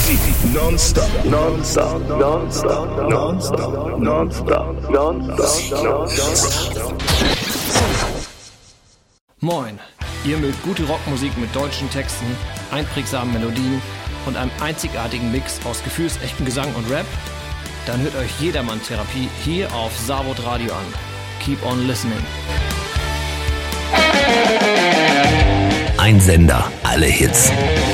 Non-stop, non-stop, non-stop, non-stop, non-stop, non-stop. Moin, ihr mögt gute Rockmusik mit deutschen Texten, einprägsamen Melodien und einem einzigartigen Mix aus gefühlsechtem Gesang und Rap? Dann hört euch Jedermann-Therapie hier auf Savod Radio an. Keep on listening. Ein Sender, alle Hits.